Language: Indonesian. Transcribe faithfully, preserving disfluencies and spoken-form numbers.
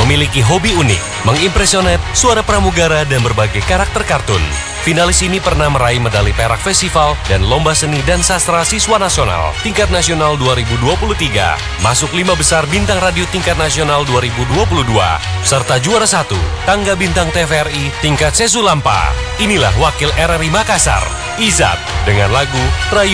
Memiliki hobi unik, mengimpresionet, suara pramugara, dan berbagai karakter kartun. Finalis ini pernah meraih medali perak festival dan lomba seni dan sastra siswa nasional tingkat nasional dua ribu dua puluh tiga, masuk lima besar bintang radio tingkat nasional dua ribu dua puluh dua, serta juara satu tangga bintang T V R I tingkat Sesulampa. Inilah wakil R R I Makassar, Izat, dengan lagu Rayu